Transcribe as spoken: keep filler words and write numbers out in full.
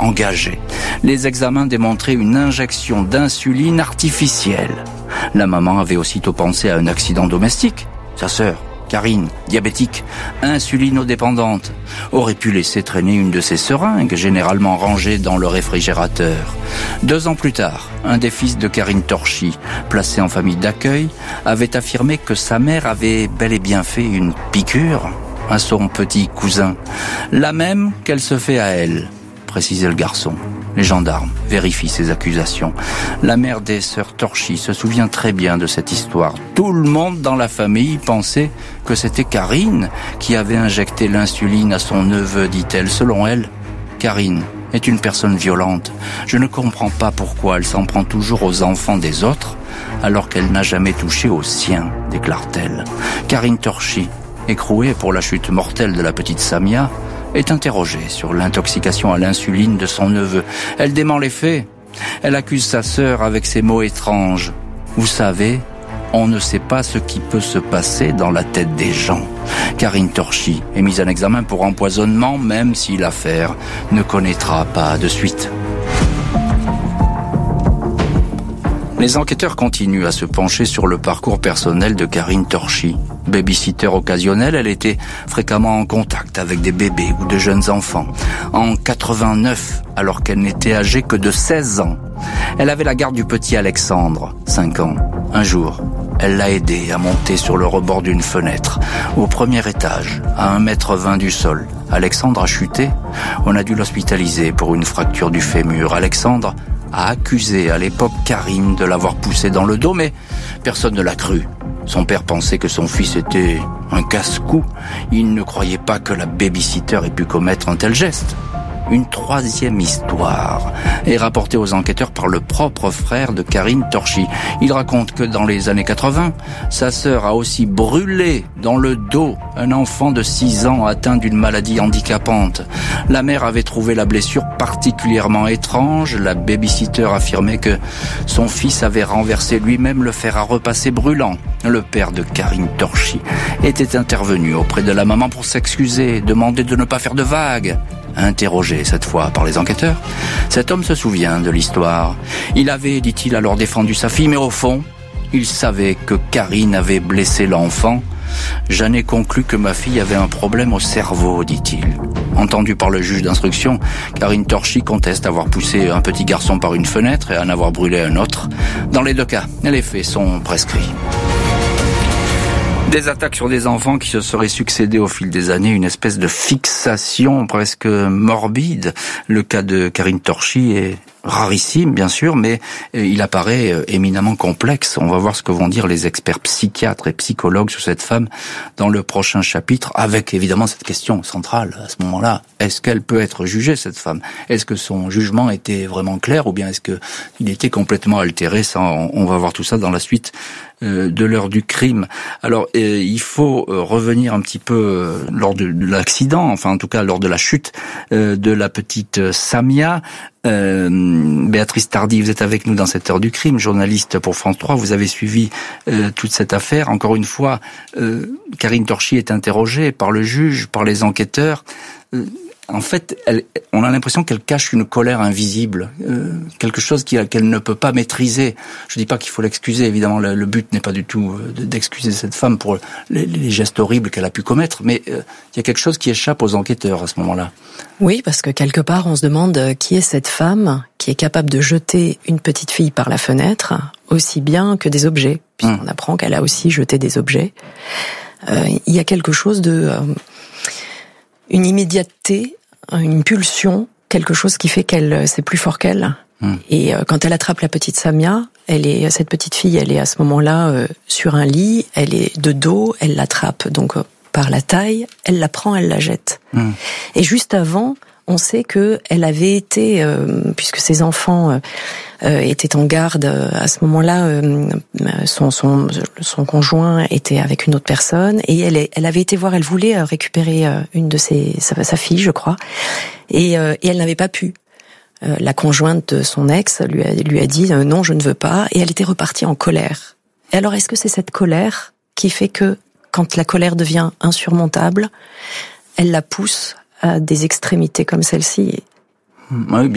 engagé. Les examens démontraient une injection d'insuline artificielle. La maman avait aussitôt pensé à un accident domestique. Sa sœur, Karine, diabétique, insulinodépendante, aurait pu laisser traîner une de ses seringues, généralement rangée dans le réfrigérateur. Deux ans plus tard, un des fils de Karine Torchy, placé en famille d'accueil, avait affirmé que sa mère avait bel et bien fait une piqûre à son petit cousin, la même qu'elle se fait à elle, précisait le garçon. Les gendarmes vérifient ces accusations. La mère des sœurs Torchy se souvient très bien de cette histoire. Tout le monde dans la famille pensait que c'était Karine qui avait injecté l'insuline à son neveu, dit-elle. Selon elle, Karine est une personne violente. Je ne comprends pas pourquoi elle s'en prend toujours aux enfants des autres, alors qu'elle n'a jamais touché aux siens, déclare-t-elle. Karine Torchy, écrouée pour la chute mortelle de la petite Samia, est interrogée sur l'intoxication à l'insuline de son neveu. Elle dément les faits. Elle accuse sa sœur avec ces mots étranges. Vous savez, on ne sait pas ce qui peut se passer dans la tête des gens. Karine Torchy est mise en examen pour empoisonnement, même si l'affaire ne connaîtra pas de suite. Les enquêteurs continuent à se pencher sur le parcours personnel de Karine Torchy. Babysitter occasionnelle, elle était fréquemment en contact avec des bébés ou de jeunes enfants. En quatre-vingt-neuf, alors qu'elle n'était âgée que de seize ans, elle avait la garde du petit Alexandre, cinq ans. Un jour, elle l'a aidé à monter sur le rebord d'une fenêtre, au premier étage, à un mètre vingt du sol. Alexandre a chuté. On a dû l'hospitaliser pour une fracture du fémur. Alexandre a accusé à l'époque Karine de l'avoir poussé dans le dos, mais personne ne l'a cru. Son père pensait que son fils était un casse-cou. Il ne croyait pas que la babysitter ait pu commettre un tel geste. Une troisième histoire est rapportée aux enquêteurs par le propre frère de Karine Torchy. Il raconte que dans les années quatre-vingts, sa sœur a aussi brûlé dans le dos un enfant de six ans atteint d'une maladie handicapante. La mère avait trouvé la blessure particulièrement étrange. La babysitter affirmait que son fils avait renversé lui-même le fer à repasser brûlant. Le père de Karine Torchy était intervenu auprès de la maman pour s'excuser, demander de ne pas faire de vagues. Interrogé cette fois par les enquêteurs, cet homme se souvient de l'histoire. Il avait, dit-il, alors défendu sa fille, mais au fond, il savait que Karine avait blessé l'enfant. J'en ai conclu que ma fille avait un problème au cerveau, dit-il. Entendu par le juge d'instruction, Karine Torchy conteste avoir poussé un petit garçon par une fenêtre et en avoir brûlé un autre. Dans les deux cas, les faits sont prescrits. Des attaques sur des enfants qui se seraient succédés au fil des années, une espèce de fixation presque morbide. Le cas de Karine Torchy est rarissime, bien sûr, mais il apparaît éminemment complexe. On va voir ce que vont dire les experts psychiatres et psychologues sur cette femme dans le prochain chapitre, avec évidemment cette question centrale à ce moment-là. Est-ce qu'elle peut être jugée, cette femme? Est-ce que son jugement était vraiment clair ou bien est-ce qu'il était complètement altéré? Ça, on va voir tout ça dans la suite de l'heure du crime. Alors, euh, il faut euh, revenir un petit peu euh, lors de, de l'accident, enfin en tout cas lors de la chute euh, de la petite euh, Samia. Euh, Béatrice Tardy, vous êtes avec nous dans cette heure du crime, journaliste pour France trois. Vous avez suivi euh, toute cette affaire. Encore une fois, euh, Karine Torchy est interrogée par le juge, par les enquêteurs. Euh, En fait, elle, on a l'impression qu'elle cache une colère invisible, euh, quelque chose qu'elle ne peut pas maîtriser. Je dis pas qu'il faut l'excuser, évidemment, le, le but n'est pas du tout euh, d'excuser cette femme pour les, les gestes horribles qu'elle a pu commettre, mais euh, il y a quelque chose qui échappe aux enquêteurs à ce moment-là. Oui, parce que quelque part, on se demande qui est cette femme qui est capable de jeter une petite fille par la fenêtre, aussi bien que des objets, puisqu'on hum. apprend qu'elle a aussi jeté des objets. Euh, il y a quelque chose de... Euh, une immédiateté, une pulsion, quelque chose qui fait qu'elle c'est plus fort qu'elle. Mmh. Et euh, quand elle attrape la petite Samia, elle est cette petite fille, elle est à ce moment-là euh, sur un lit, elle est de dos, elle l'attrape donc euh, par la taille, elle la prend, elle la jette. Mmh. Et juste avant, on sait que elle avait été, euh, puisque ses enfants euh, euh, étaient en garde euh, à ce moment-là, euh, son, son son conjoint était avec une autre personne et elle elle avait été voir, elle voulait euh, récupérer euh, une de ses sa, sa fille, je crois, et, euh, et elle n'avait pas pu. Euh, la conjointe de son ex lui a lui a dit euh, non, je ne veux pas, et elle était repartie en colère. Et alors, est-ce que c'est cette colère qui fait que quand la colère devient insurmontable, elle la pousse à des extrémités comme celle-ci? Oui,